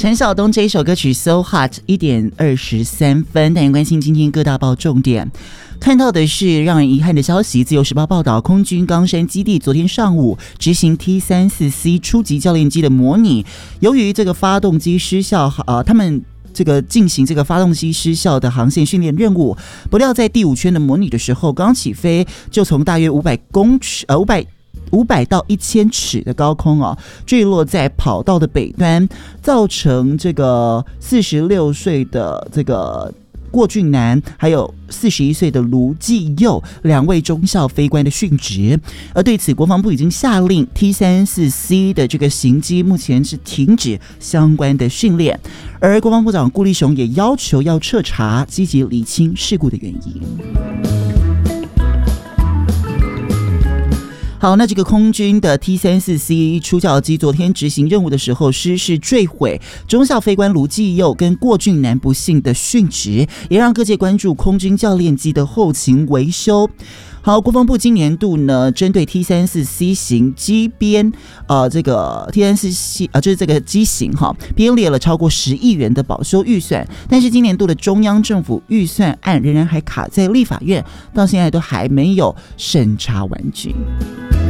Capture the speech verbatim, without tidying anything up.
陈晓东这一首歌曲 So Hot 一点二十三分，带您关心今天各大报重点。看到的是让人遗憾的消息，自由时报报道，空军冈山基地昨天上午执行 T 三十四 C 初级教练机的模拟，由于这个发动机失效，呃，他们这个进行这个发动机失效的航线训练任务，不料在第五圈的模拟的时候，刚起飞就从大约五百公尺，呃，五百。五百到一千尺的高空哦，坠落在跑道的北端，造成这个四十六岁的这个郭俊南，还有四十一岁的卢继佑两位中校飞官的殉职。而对此，国防部已经下令 T 三十四 C 的这个型机目前是停止相关的训练。而国防部长顾立雄也要求要彻查，积极厘清事故的原因。好，那这个空军的 T 三十四 C 初教机昨天执行任务的时候失事坠毁，中校飞官卢继佑跟郭俊南不幸的殉职，也让各界关注空军教练机的后勤维修。好，国防部今年度呢，针对 T 三十四 C 型机编，呃，这个 T 三十四 C 啊、呃，就是这个机型哈，编列了超过十亿元的保修预算，但是今年度的中央政府预算案仍然还卡在立法院，到现在都还没有审查完竣。